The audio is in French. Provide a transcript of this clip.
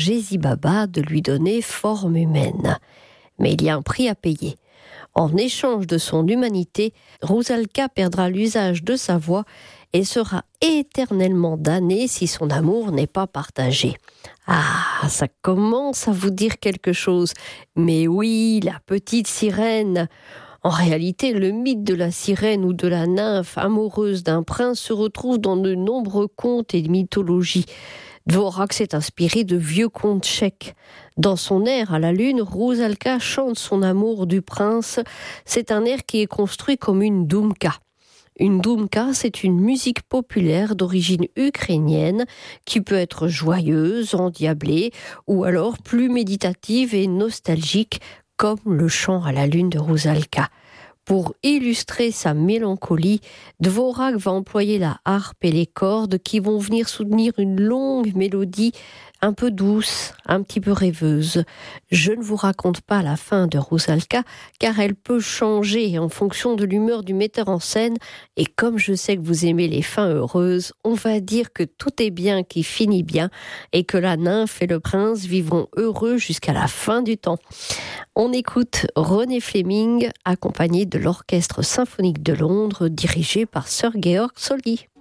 Jésibaba de lui donner forme humaine. Mais il y a un prix à payer. En échange de son humanité, Rusalka perdra l'usage de sa voix et sera éternellement damnée si son amour n'est pas partagé. Ah, ça commence à vous dire quelque chose. Mais oui, la petite sirène. En réalité, le mythe de la sirène ou de la nymphe amoureuse d'un prince se retrouve dans de nombreux contes et mythologies. Dvorak s'est inspiré de vieux contes tchèques. Dans son air à la lune, Rusalka chante son amour du prince. C'est un air qui est construit comme une doumka. Une doumka, c'est une musique populaire d'origine ukrainienne qui peut être joyeuse, endiablée ou alors plus méditative et nostalgique comme le chant à la lune de Rusalka. Pour illustrer sa mélancolie, Dvorak va employer la harpe et les cordes qui vont venir soutenir une longue mélodie un peu douce, un petit peu rêveuse. Je ne vous raconte pas la fin de Rusalka, car elle peut changer en fonction de l'humeur du metteur en scène. Et comme je sais que vous aimez les fins heureuses, on va dire que tout est bien qui finit bien et que la nymphe et le prince vivront heureux jusqu'à la fin du temps. On écoute René Fleming, accompagné de l'Orchestre symphonique de Londres, dirigé par Sir Georg Solti.